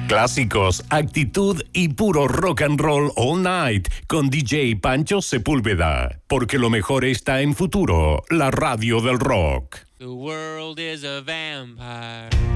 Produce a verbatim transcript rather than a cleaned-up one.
Clásicos, actitud y puro rock and roll all night con D J Pancho Sepúlveda. Porque lo mejor está en Futuro, la radio del rock. The world is a vampire.